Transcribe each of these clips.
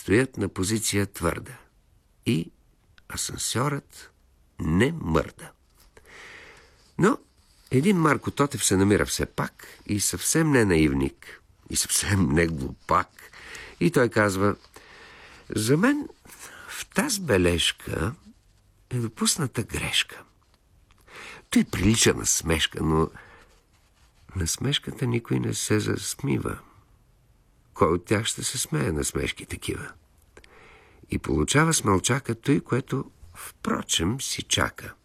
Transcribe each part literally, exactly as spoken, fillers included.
стоят на позиция твърда и асансьорът не мърда. Но един Марко Тотев се намира все пак и съвсем не наивник, и съвсем не глупак. И той казва: за мен в тази бележка е допусната грешка. Той прилича на смешка, но на смешката никой не се засмива. Кой от тях ще се смее на смешки такива? И получава смълчака той, което впрочем си чака.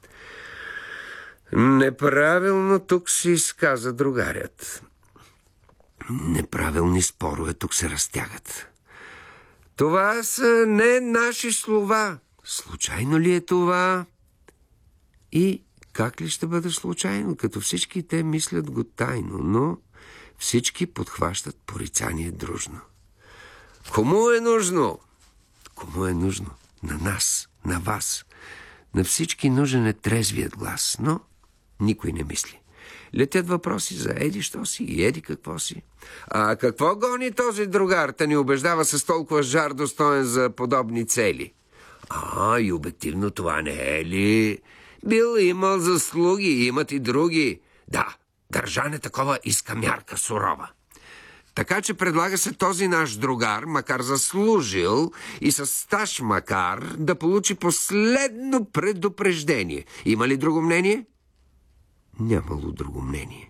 Неправилно тук си изказа другарят. Неправилни спорове тук се разтягат. Това са не наши слова. Случайно ли е това? И как ли ще бъде случайно, като всички те мислят го тайно, но всички подхващат порицание дружно. Кому е нужно? Кому е нужно? На нас, на вас. На всички нужен е трезвият глас, но никой не мисли. Летят въпроси за еди що си и еди какво си. А какво гони този другар, та ни убеждава с толкова жар достоен за подобни цели? А, и обективно това не е ли? Бил имал заслуги, имат и други. Да, държане такова иска мярка сурова. Така че предлага се този наш другар, макар заслужил и с стаж макар, да получи последно предупреждение. Има ли друго мнение? Нямало друго мнение.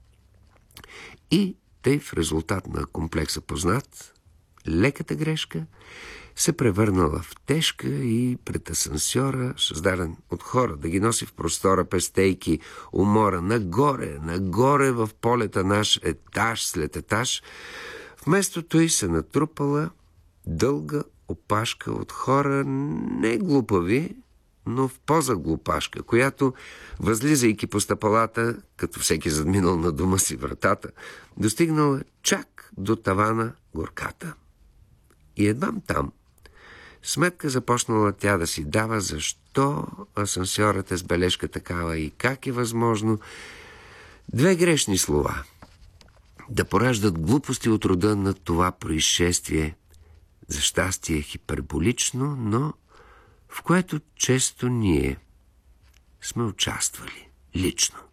И тъй в резултат на комплекса познат, леката грешка се превърнала в тежка и пред асансьора, създаден от хора, да ги носи в простора пестейки умора нагоре, нагоре в полета наш етаж след етаж, вместо той се натрупала дълга опашка от хора не глупави, но в поза глупашка, която, възлизайки по стъпалата, като всеки задминал на дома си вратата, достигнала чак до тавана горката. И едвам там сметка започнала тя да си дава защо асансьорът е с бележка такава и как е възможно две грешни слова да пораждат глупости от рода на това происшествие, за щастие хиперболично, но в което често ние сме участвали лично.